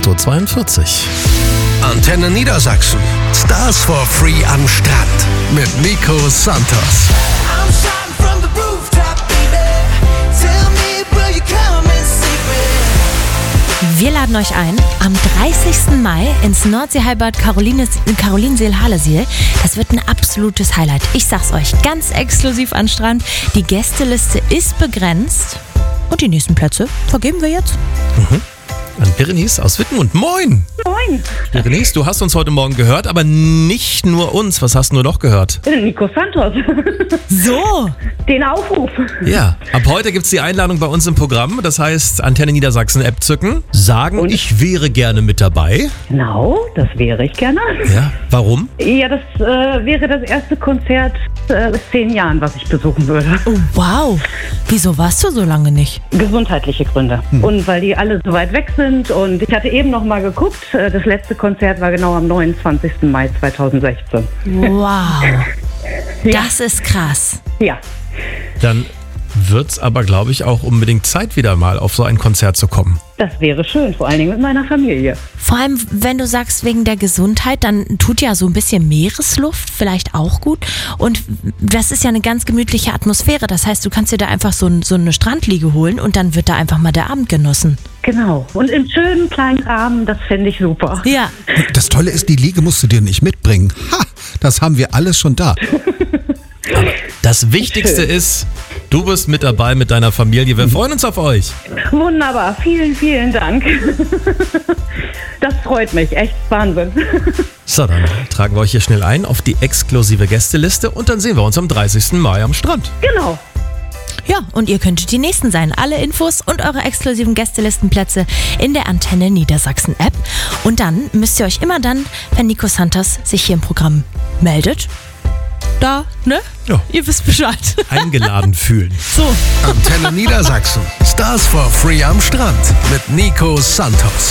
8.42 Uhr. Antenne Niedersachsen. Stars for Free am Strand. Mit Nico Santos. Wir laden euch ein am 30. Mai ins Nordseehallenbad Carolinenseel-Hallersiel. Das wird ein absolutes Highlight. Ich sag's euch, ganz exklusiv an Strand. Die Gästeliste ist begrenzt und die nächsten Plätze vergeben wir jetzt. An Berenice aus Wittenmund. Moin! Moin, Berenice, du hast uns heute Morgen gehört, aber nicht nur uns. Was hast du noch gehört? Nico Santos. So, Den Aufruf. Ja, ab heute gibt's die Einladung bei uns im Programm. Das heißt, Antenne Niedersachsen App zücken, sagen, ich wäre gerne mit dabei. Genau, das wäre ich gerne. Ja, warum? Ja, das wäre das erste Konzert seit 10 Jahren, was ich besuchen würde. oh wow. Wieso warst du so lange nicht? Gesundheitliche Gründe. Und weil die alle so weit weg sind. Und ich hatte eben noch mal geguckt, das letzte Konzert war genau am 29. Mai 2016. Wow, Ja. das ist krass. Ja, Dann wird's aber, glaube ich, auch unbedingt Zeit, wieder mal auf so ein Konzert zu kommen. das wäre schön, vor allen Dingen mit meiner Familie. Vor allem, wenn du sagst, wegen der Gesundheit, dann tut ja so ein bisschen Meeresluft vielleicht auch gut. Und das ist ja eine ganz gemütliche Atmosphäre. Das heißt, du kannst dir da einfach so eine Strandliege holen und dann wird da einfach mal der Abend genossen. Genau. Und im schönen kleinen Rahmen, das fände ich super. Ja, Das Tolle ist, die Liege musst du dir nicht mitbringen. Ha, das haben wir alles schon da. Das Wichtigste ist, du bist mit dabei mit deiner Familie. Wir freuen uns auf euch. Wunderbar. Vielen, vielen Dank. Das freut mich. Echt Wahnsinn. So, dann tragen wir euch hier schnell ein auf die exklusive Gästeliste und dann sehen wir uns am 30. Mai am Strand. Genau. ja, und ihr könntet die Nächsten sein. Alle Infos und eure exklusiven Gästelistenplätze in der Antenne Niedersachsen App. Und dann müsst ihr euch immer dann, wenn Nico Santos sich hier im Programm meldet, da, ne? Ja. Ihr wisst Bescheid. Eingeladen fühlen. So. Antenne Niedersachsen. Stars for Free am Strand. Mit Nico Santos.